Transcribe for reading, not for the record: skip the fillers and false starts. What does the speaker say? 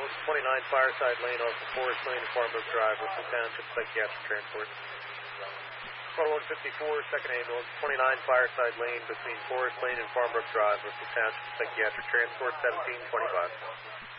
ambulance 29 Fireside Lane off of Forest Lane and Farmbrook Drive with the Township Psychiatric Transport. Call 154, second ambulance 29 Fireside Lane between Forest Lane and Farmbrook Drive with the Township Psychiatric Transport 1725.